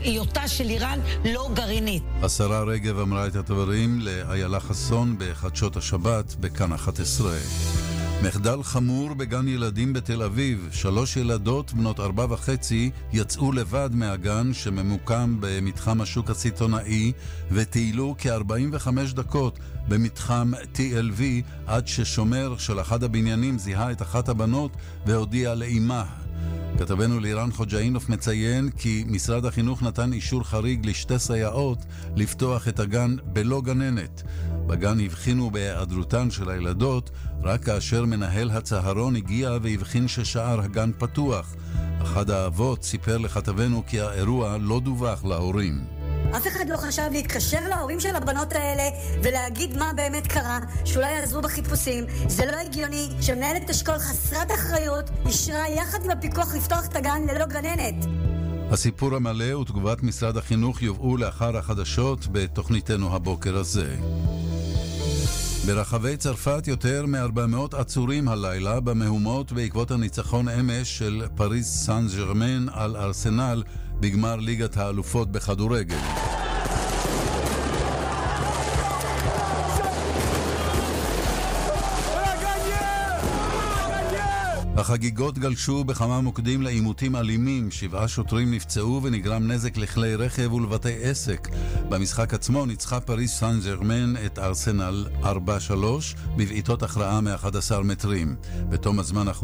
היותה של איראן לא גרעינית. השרה רגב אמרה את הדברים לאיילה חסון בחדשות השבת בכאן 11. מחדל חמור בגן ילדים בתל אביב. 3 ילדות בנות 4.5 יצאו לבד מהגן שממוקם במתחם השוק הסיטונאי וטיילו כ-45 דקות במתחם TLV עד ששומר של אחד הבניינים זיהה את אחת הבנות והודיע לאימה. כתבנו לירן חוג'אינוף מציין כי משרד החינוך נתן אישור חריג לשתי סייעות לפתוח את הגן בלא גננת. בגן הבחינו בהיעדרותן של הילדות רק כאשר מנהל הצהרון הגיע והבחין ששער הגן פתוח. אחד האבות סיפר לכתבנו כי האירוע לא דווח להורים. אף אחד לא חשב להתקשר להורים של הבנות האלה ולהגיד מה באמת קרה, שאולי יעזרו בחיפושים. זה לא הגיוני שמנהלת אשכול חסרת אחריות אישרה יחד עם הפיקוח לפתוח את הגן ללא גננת. הסיפור המלא ותגובת משרד החינוך יובאו לאחר החדשות בתוכניתנו הבוקר הזה. ברחבי צרפת יותר מ-400 עצורים הלילה במהומות בעקבות הניצחון אמש של פריז סן ז'רמן על ארסנל בגמר ליגת האלופות בכדורגל. החגיגות גלשו בכמה מוקדים לעימותים אלימים. 7 שוטרים נפצעו ונגרם נזק לכלי רכב ולבתי עסק. במשחק עצמו ניצחה פריז סן ז'רמן את ארסנל 4-3 בבעיטות הכרעה מ-11 מטרים. בתום הזמן